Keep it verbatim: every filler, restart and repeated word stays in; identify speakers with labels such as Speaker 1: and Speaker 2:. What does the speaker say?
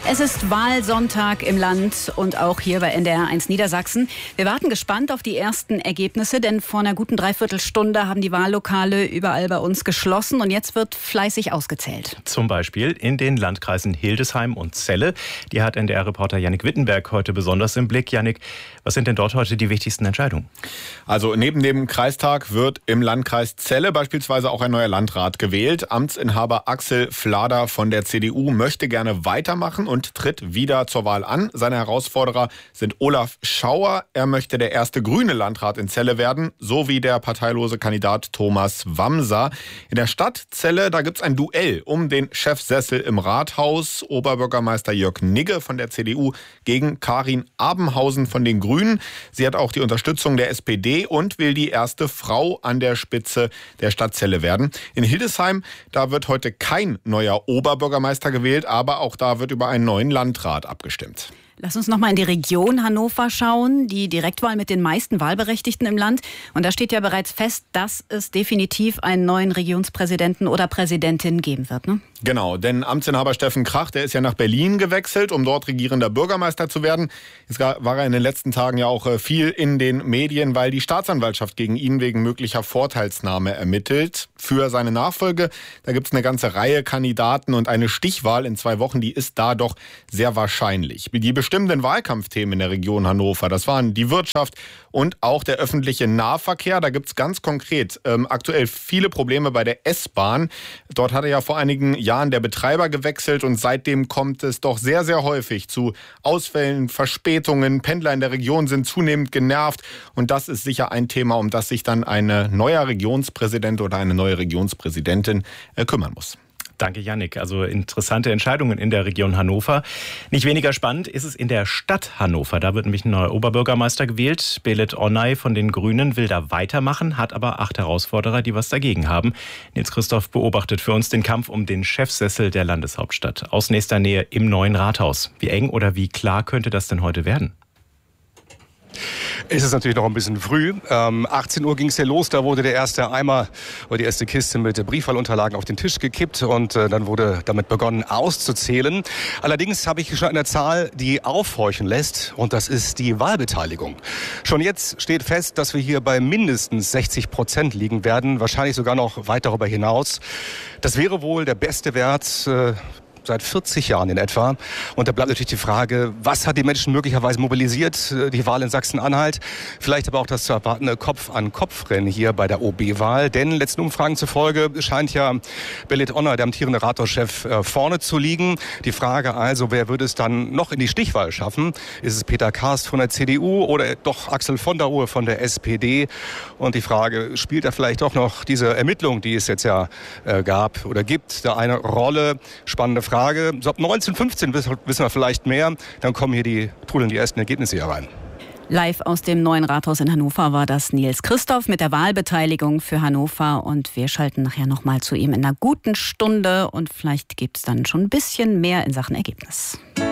Speaker 1: Es ist Wahlsonntag im Land und auch hier bei N D R eins Niedersachsen. Wir warten gespannt auf die ersten Ergebnisse, denn vor einer guten Dreiviertelstunde haben die Wahllokale überall bei uns geschlossen und jetzt wird fleißig ausgezählt.
Speaker 2: Zum Beispiel in den Landkreisen Hildesheim und Celle. Die hat N D R-Reporter Jannik Wittenberg heute besonders im Blick. Jannik, was sind denn dort heute die wichtigsten Entscheidungen?
Speaker 3: Also neben dem Kreistag wird im Landkreis Celle beispielsweise auch ein neuer Landrat gewählt. Amtsinhaber Axel Flader von der C D U möchte gerne weitermachen und tritt wieder zur Wahl an. Seine Herausforderer sind Olaf Schauer. Er möchte der erste grüne Landrat in Celle werden, sowie der parteilose Kandidat Thomas Wamser. In der Stadt Celle, da gibt es ein Duell um den Chefsessel im Rathaus. Oberbürgermeister Jörg Nigge von der C D U gegen Karin Abenhausen von den Grünen. Sie hat auch die Unterstützung der S P D und will die erste Frau an der Spitze der Stadt Celle werden. In Hildesheim, da wird heute kein neuer Oberbürgermeister gewählt, aber auch da wird über einen neuen Landrat abgestimmt.
Speaker 1: Lass uns noch mal in die Region Hannover schauen, die Direktwahl mit den meisten Wahlberechtigten im Land. Und da steht ja bereits fest, dass es definitiv einen neuen Regionspräsidenten oder Präsidentin geben wird, ne?
Speaker 3: Genau, denn Amtsinhaber Steffen Krach, der ist ja nach Berlin gewechselt, um dort regierender Bürgermeister zu werden. Jetzt war er in den letzten Tagen ja auch viel in den Medien, weil die Staatsanwaltschaft gegen ihn wegen möglicher Vorteilsnahme ermittelt. Für seine Nachfolge, da gibt es eine ganze Reihe Kandidaten und eine Stichwahl in zwei Wochen, die ist da doch sehr wahrscheinlich. Die bestimmenden Wahlkampfthemen in der Region Hannover, das waren die Wirtschaft und auch der öffentliche Nahverkehr. Da gibt es ganz konkret ähm, aktuell viele Probleme bei der S-Bahn. Dort hatte ja vor einigen Jahren der Betreiber gewechselt und seitdem kommt es doch sehr, sehr häufig zu Ausfällen, Verspätungen. Pendler in der Region sind zunehmend genervt und das ist sicher ein Thema, um das sich dann ein neuer Regionspräsident oder eine neue Regionspräsidentin äh, kümmern muss.
Speaker 2: Danke, Jannik. Also interessante Entscheidungen in der Region Hannover. Nicht weniger spannend ist es in der Stadt Hannover. Da wird nämlich ein neuer Oberbürgermeister gewählt. Belit Onay von den Grünen will da weitermachen, hat aber acht Herausforderer, die was dagegen haben. Nils Christoph beobachtet für uns den Kampf um den Chefsessel der Landeshauptstadt. Aus nächster Nähe im neuen Rathaus. Wie eng oder wie klar könnte das denn heute werden?
Speaker 4: Es ist natürlich noch ein bisschen früh. Ähm, achtzehn Uhr ging es ja los, da wurde der erste Eimer oder die erste Kiste mit Briefwahlunterlagen auf den Tisch gekippt und äh, dann wurde damit begonnen auszuzählen. Allerdings habe ich schon eine Zahl, die aufhorchen lässt und das ist die Wahlbeteiligung. Schon jetzt steht fest, dass wir hier bei mindestens sechzig Prozent liegen werden, wahrscheinlich sogar noch weit darüber hinaus. Das wäre wohl der beste Wert äh, seit vierzig Jahren in etwa. Und da bleibt natürlich die Frage, was hat die Menschen möglicherweise mobilisiert? Die Wahl in Sachsen-Anhalt, vielleicht aber auch das zu erwartende Kopf-an-Kopf-Rennen hier bei der O B-Wahl. Denn letzten Umfragen zufolge scheint ja Belit Onay, der amtierende Rathauschef, vorne zu liegen. Die Frage also, wer würde es dann noch in die Stichwahl schaffen? Ist es Peter Karst von der C D U oder doch Axel von der Uhr von der S P D? Und die Frage, spielt da vielleicht doch noch diese Ermittlung, die es jetzt ja äh, gab oder gibt, da eine Rolle? Spannende Frage. So ab neunzehn fünfzehn wissen wir vielleicht mehr. Dann kommen hier die, trudeln die ersten Ergebnisse hier rein.
Speaker 1: Live aus dem neuen Rathaus in Hannover war das Nils Christoph mit der Wahlbeteiligung für Hannover. Und wir schalten nachher noch mal zu ihm in einer guten Stunde. Und vielleicht gibt es dann schon ein bisschen mehr in Sachen Ergebnis.